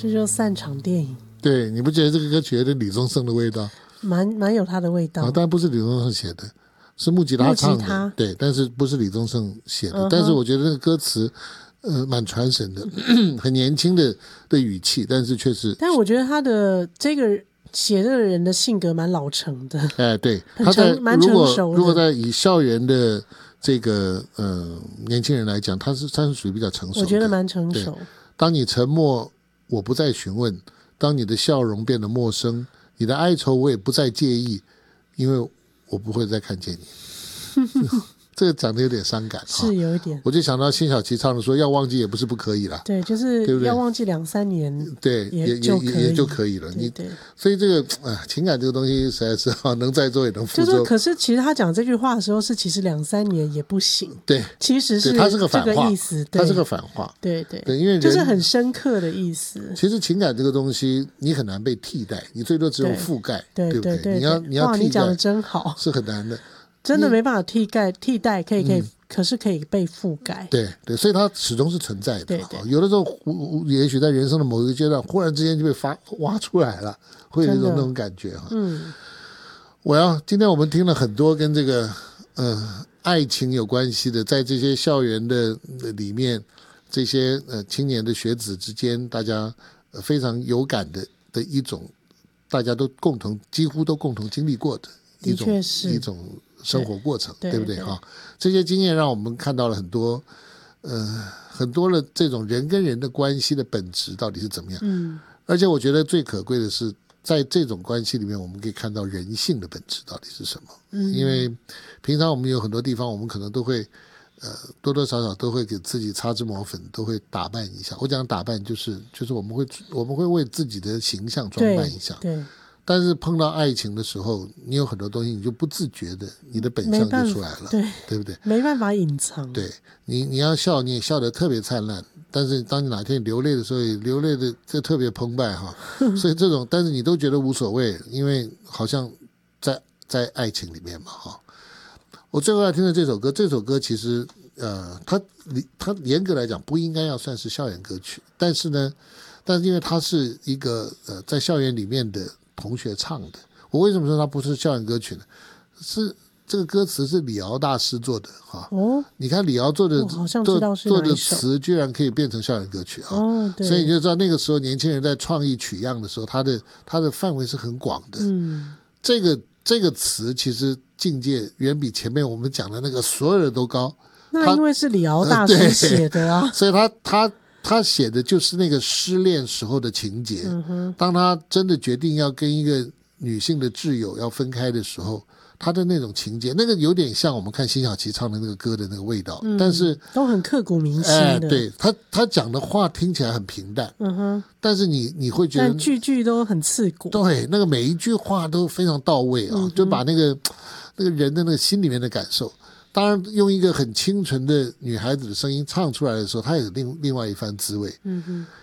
这就散场电影。 对，你不觉得这个歌曲有点李宗盛的味道？ 蛮有他的味道。 当然不是李宗盛写的，是木吉他唱的。对，但是不是李宗盛写的。但是我觉得那个歌词蛮传神的，很年轻的语气，但是却是。 但我觉得他的这个写这个人的性格蛮老成的。 对，他在蛮成熟的。 如果在以校园的这个年轻人来讲，他是属于比较成熟的。 我觉得蛮成熟。 当你沉默，我不再询问；当你的笑容变得陌生，你的哀愁我也不再介意，因为我不会再看见你。这个讲的有点伤感， 是有一点。 我就想到辛晓琪唱的说要忘记也不是不可以啦。 对，就是要忘记2-3年， 对，也就可以了。 对， 所以这个情感这个东西实在是能载舟也能覆舟。 可是其实他讲这句话的时候是其实2-3年也不行。 对， 其实是它是个反话， 这个意思。 它是个反话。 对， 因为就是很深刻的意思。 其实情感这个东西你很难被替代，你最多只有覆盖，对不对？你要替代， 你讲的真好， 是很难的。 真的没办法替代，可以，可是可以被覆盖。 对，所以它始终是存在的。 对， 有的时候也许在人生的某一个阶段，忽然之间就被挖出来了，会有那种感觉哈。今天我们听了很多跟这个爱情有关系的，在这些校园的里面，这些青年的学子之间，大家非常有感的一种，大家都几乎都共同经历过的一种生活过程， 对不对哈？这些经验让我们看到了很多的这种人跟人的关系的本质到底是怎么样。而且我觉得最可贵的是，在这种关系里面，我们可以看到人性的本质到底是什么。因为平常我们有很多地方，我们可能都会多多少少都会给自己擦脂抹粉，都会打扮一下。我讲打扮就是我们会为自己的形象装扮一下。 对。 但是碰到爱情的时候，你有很多东西你就不自觉的，你的本相就出来了，对不对？ 没办法隐藏。 对，你要笑，你也笑得特别灿烂，但是当你哪天流泪的时候，也流泪的这特别澎湃哈。所以这种，但是你都觉得无所谓，因为好像在爱情里面嘛哈。我最后要听的这首歌其实它严格来讲不应该要算是校园歌曲，但是因为它是一个在校园里面的同学唱的。我为什么说它不是校园歌曲呢？是这个歌词是李敖大师做的哈。你看李敖做的词居然可以变成校园歌曲啊。所以你就知道那个时候年轻人在创意取样的时候，他的范围是很广的。这个词其实境界远比前面我们讲的那个所有的都高。 那因为是李敖大师写的啊， 所以他写的就是那个失恋时候的情节。当他真的决定要跟一个女性的挚友要分开的时候，他的那种情节，那个有点像我们看辛晓琪唱的那个歌的那个味道。但是都很刻骨铭心的。 对，他讲的话听起来很平淡。但是你会觉得句句都很刺骨。 对，那个每一句话都非常到位啊，就把那个人的那个心里面的感受，当然用一个很清纯的女孩子的声音唱出来的时候，它有另外一番滋味。